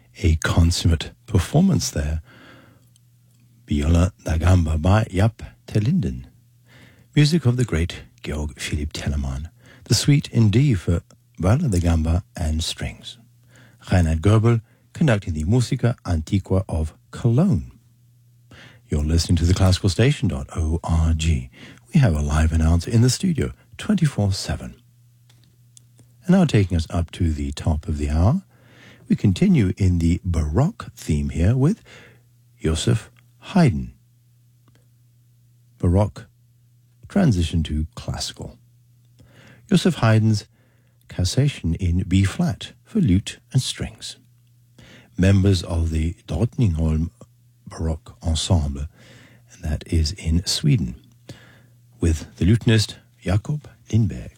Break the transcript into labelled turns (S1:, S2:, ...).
S1: A consummate performance there. Viola da Gamba by Jaap ter Linden. Music of the great Georg Philipp Telemann. The suite in D for Viola da Gamba and strings. Reinhard Goebel conducting the Musica Antiqua of Cologne. You're listening to the classicalstation.org. We have a live announcer in the studio 24/7. And now taking us up to the top of the hour, we continue in the Baroque theme here with Joseph Haydn. Baroque transition to classical. Joseph Haydn's Cassation in B-flat for lute and strings. Members of the Drottningholm Baroque Ensemble, and that is in Sweden, with the lutenist Jakob Lindberg.